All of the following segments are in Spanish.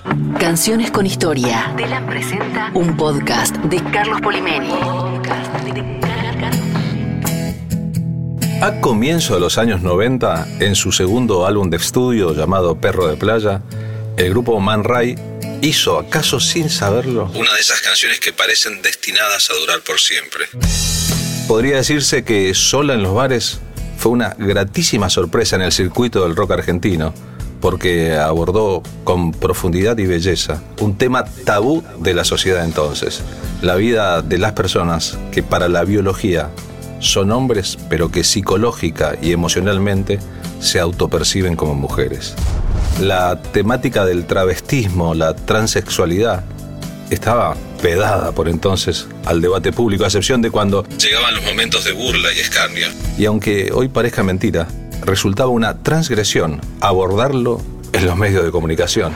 Canciones con historia. Telam presenta un podcast de Carlos Polimeni. A comienzos de los años 90, en su segundo álbum de estudio llamado Perro de Playa, el grupo Man Ray hizo, acaso sin saberlo, una de esas canciones que parecen destinadas a durar por siempre. Podría decirse que Sola en los bares fue una gratísima sorpresa en el circuito del rock argentino, porque abordó con profundidad y belleza un tema tabú de la sociedad entonces: la vida de las personas que para la biología son hombres, pero que psicológica y emocionalmente se autoperciben como mujeres. La temática del travestismo, la transexualidad, estaba vedada por entonces al debate público, a excepción de cuando llegaban los momentos de burla y escarnio. Y aunque hoy parezca mentira, resultaba una transgresión abordarlo en los medios de comunicación.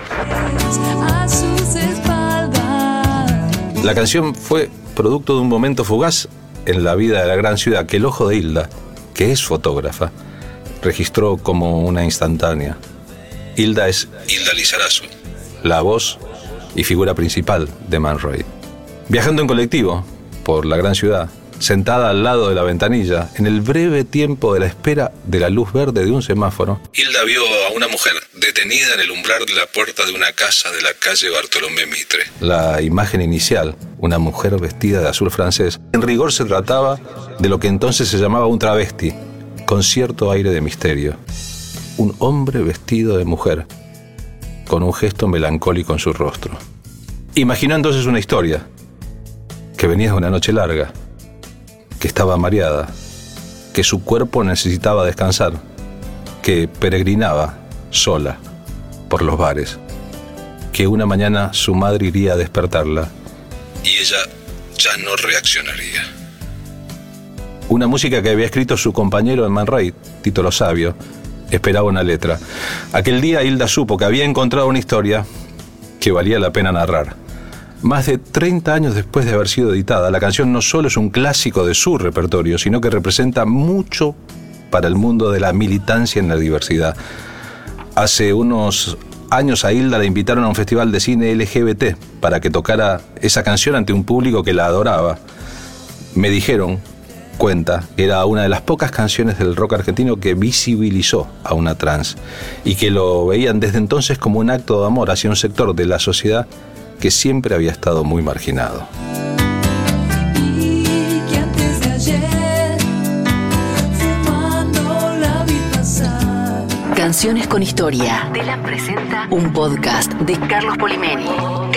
La canción fue producto de un momento fugaz en la vida de la gran ciudad que el ojo de Hilda, que es fotógrafa, registró como una instantánea. Hilda es Hilda Lizarazu, la voz y figura principal de Man Ray. Viajando en colectivo por la gran ciudad, sentada al lado de la ventanilla, en el breve tiempo de la espera de la luz verde de un semáforo, Hilda vio a una mujer detenida en el umbral de la puerta de una casa de la calle Bartolomé Mitre. La imagen inicial, una mujer vestida de azul francés, en rigor se trataba de lo que entonces se llamaba un travesti, con cierto aire de misterio. Un hombre vestido de mujer, con un gesto melancólico en su rostro. Imaginó entonces una historia, que venía de una noche larga, que estaba mareada, que su cuerpo necesitaba descansar, que peregrinaba sola por los bares, que una mañana su madre iría a despertarla y ella ya no reaccionaría. Una música que había escrito su compañero en Man Ray, Tito Lo Sabio, esperaba una letra. Aquel día Hilda supo que había encontrado una historia que valía la pena narrar. Más de 30 años después de haber sido editada, la canción no solo es un clásico de su repertorio, sino que representa mucho para el mundo de la militancia en la diversidad. Hace unos años a Hilda la invitaron a un festival de cine LGBT para que tocara esa canción ante un público que la adoraba. Me dijeron, cuenta, que era una de las pocas canciones del rock argentino que visibilizó a una trans y que lo veían desde entonces como un acto de amor hacia un sector de la sociedad que siempre había estado muy marginado. Y que antes de ayer, fumando la vi pasar. Canciones con historia. Telam presenta un podcast de Carlos Polimeni.